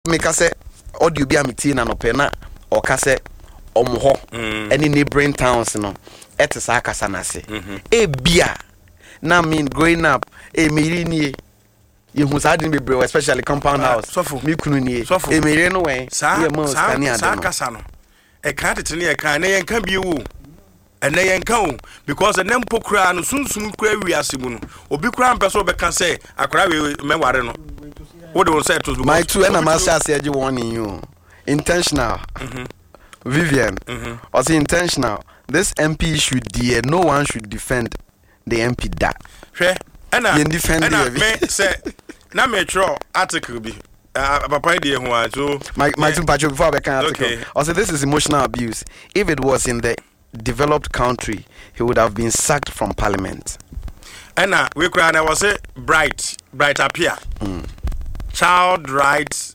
make us say audio be amiti na no pena or kase omho any neighboring towns no etisa kasa na se e bia na mean growing up e meri nie you who sad in be especially compound house me kunu nie e meri no wen sa kasa no e kan tete ne e kan na yen kan bi wo and na yen kan because the nem pokura no sunsun kura wiase mu no obi kura mpeso be kan say akora we meware no what do you say to my two and master say you warning you intentional Vivian was intentional. This MP should dear no one should defend the MP that and defend me say na me draw article be papa dey ho so my two patch before I can article also this is emotional abuse. If it was in the developed country he would have been sacked from parliament. And we cry na was say bright appear child rights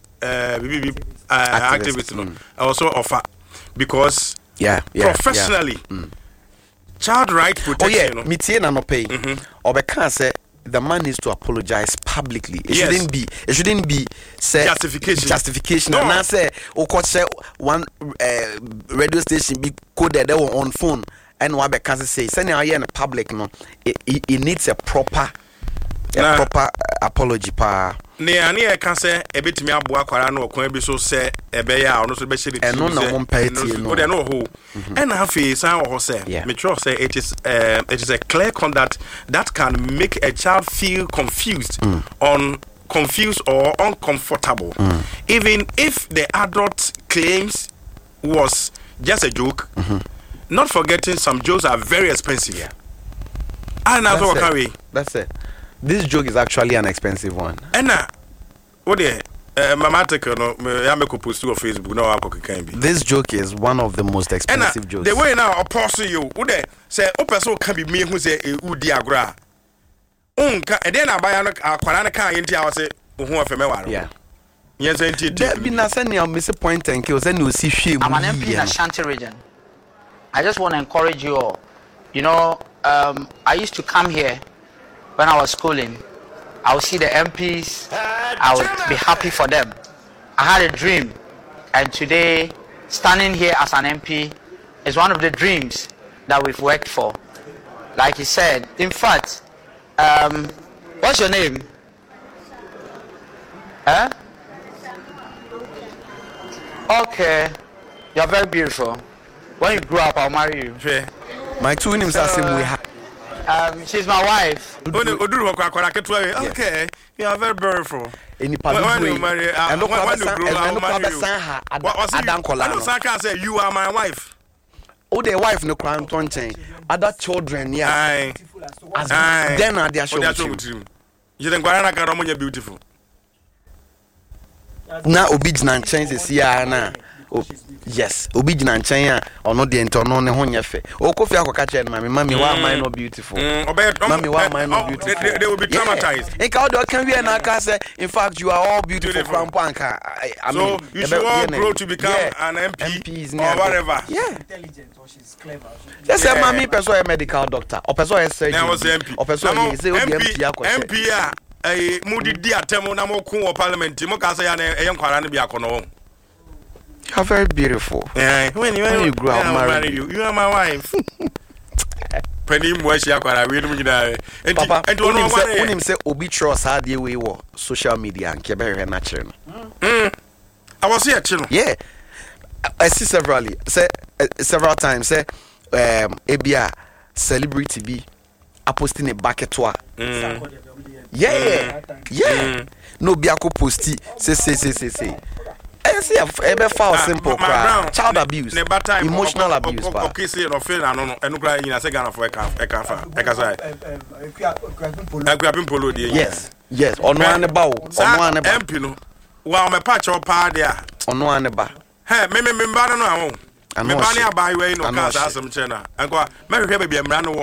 activist no also offer because professionally child right protection me tie na no pay obeka say the man needs to apologize publicly. It shouldn't be say justification no. And say say one radio station be coded on phone and wabeka say send here in public no it needs a proper apology pa ne can say e betimi aboa kwara na okwan bi so say ebe ya ono so be shiri eno na won party no de no ho and hafi san ho say me sure say it is a clear conduct that can make a child feel confused confused or uncomfortable even if the adult claims was just a joke not forgetting some jokes are very expensive and that's it. This joke is actually an expensive one. And what the mama take no ya make post to Facebook no akoko kan bi. This joke is one of the most expensive jokes. The way now opposite you, what the say o person can be me who say e udi agora. Unka e den abaya no akwara no kan yenti a say ho afeme waro. Yeah. Yes enti there be na say na miss point and kill say no see hwe mu. I'm an MP in Ashanti region. I just want to encourage you all. You know, I used to come here when I was schooling. I would see the MPs, I would be happy for them. I had a dream, and today, standing here as an MP is one of the dreams that we've worked for. Like he said, in fact, what's your name? Huh? Okay, you're very beautiful. When you grow up, I'll marry you. My two names are same way. She's my wife. Okay, you are very beautiful. Any when you marry, when you grow, I'll marry you. I don't say you are my wife. Oh, their wife no crown tongue. Other children, yeah. Then are their show. You think Guarana beautiful? Now, Obijnan changes here now. Yes, Obijnan China or not the internal Honyafe. Oh, Kofi Akacha and Mammy, why am I not beautiful? Mammy, why am I not beautiful? They will be traumatized. And Caldo can be an Akasa. In fact, you are all beautiful from Panka. So you should all grow to become an MP or whatever. Yeah, intelligent or she's clever. Just say, Mammy, person a medical doctor or person a surgeon. I was MP. Or person MP. A moody dear Temo Namo Kun Parliament, Timokasa and a young Quarana Biacono. You're very beautiful. When you grow up, marry you. You are my wife. Penny Mwashiakara, we don't know. Papa, and when him say Obitros had the way social media and Quebec natural. I was here, children. Yeah, I see several times. Say, Abia celebrity be posting a bucket to yeah. No biako posti say. I see a foul simple crime. Child abuse, emotional abuse. Okay, say no fail and cry in a second for a yes. On one about MP no. Wow, my patch or pa there. On one about. Hey, me no. Me bani abai we no cast some chena. And go, me baby, I'm